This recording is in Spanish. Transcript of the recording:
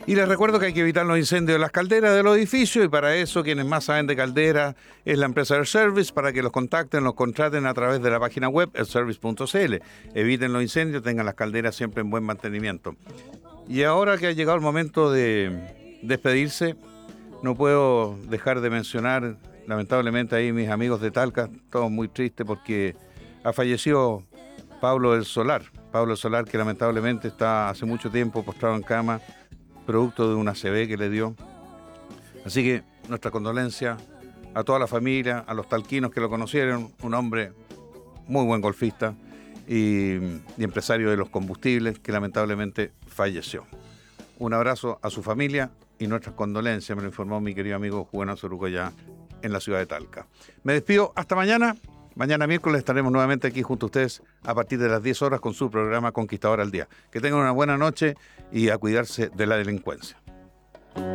Y les recuerdo que hay que evitar los incendios de las calderas de los edificios, y para eso quienes más saben de calderas es la empresa Air Service, para que los contacten, los contraten a través de la página web airservice.cl. Eviten los incendios, tengan las calderas siempre en buen mantenimiento. Y ahora que ha llegado el momento de despedirse, no puedo dejar de mencionar, lamentablemente ahí mis amigos de Talca, todos muy tristes porque ha fallecido Pablo del Solar, que lamentablemente está hace mucho tiempo postrado en cama, producto de una ACV que le dio. Así que nuestra condolencia a toda la familia, a los talquinos que lo conocieron, un hombre muy buen golfista y empresario de los combustibles que lamentablemente falleció. Un abrazo a su familia y nuestras condolencias, me lo informó mi querido amigo Juan Azoruco ya en la ciudad de Talca. Me despido, hasta mañana. Mañana miércoles estaremos nuevamente aquí junto a ustedes a partir de las 10 horas con su programa Conquistador al Día. Que tengan una buena noche y a cuidarse de la delincuencia.